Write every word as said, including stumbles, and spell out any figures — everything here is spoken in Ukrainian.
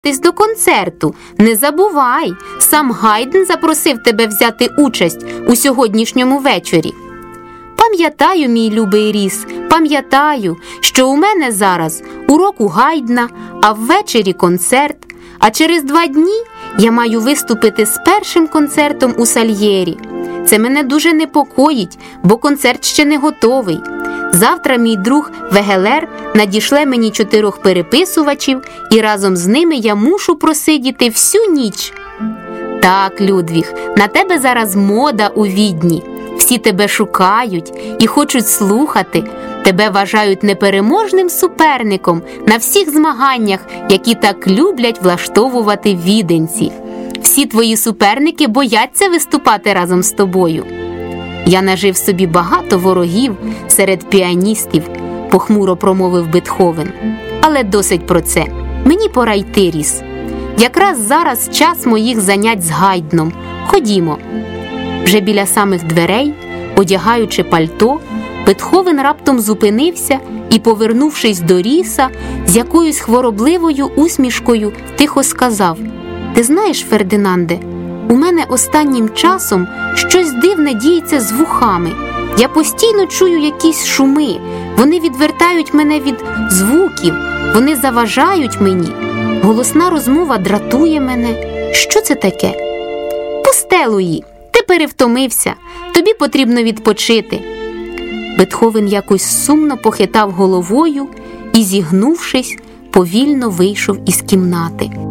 до концерту. Не забувай, сам Гайдн запросив тебе взяти участь у сьогоднішньому вечорі. Пам'ятаю, мій любий Ріс, пам'ятаю, що у мене зараз урок у Гайдна, а ввечері концерт, а через два дні я маю виступити з першим концертом у Сальєрі. Це мене дуже непокоїть, бо концерт ще не готовий. Завтра мій друг Вегелер надішле мені чотирьох переписувачів, і разом з ними я мушу просидіти всю ніч. Так, Людвіг, на тебе зараз мода у Відні. Всі тебе шукають і хочуть слухати. Тебе вважають непереможним суперником на всіх змаганнях, які так люблять влаштовувати віденці. Всі твої суперники бояться виступати разом з тобою. Я нажив собі багато ворогів серед піаністів, похмуро промовив Бетховен. Але досить про це. Мені пора йти, Ріс. Якраз зараз час моїх занять з Гайдном. Ходімо. Вже біля самих дверей, одягаючи пальто, Бетховен раптом зупинився і, повернувшись до Ріса, з якоюсь хворобливою усмішкою тихо сказав: «Ти знаєш, Фердинанде, у мене останнім часом щось дивне діється з вухами. Я постійно чую якісь шуми, вони відвертають мене від звуків, вони заважають мені. Голосна розмова дратує мене. Що це таке?» «Пусте, Луї, ти перевтомився, тобі потрібно відпочити». Бетховен якось сумно похитав головою і, зігнувшись, повільно вийшов із кімнати.